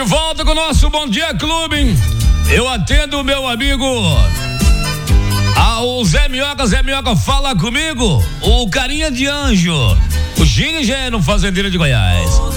volta com o nosso Bom Dia Clube. Eu atendo o meu amigo o Zé Minhoca fala comigo. O carinha de anjo, o Gini no fazendeiro de Goiás.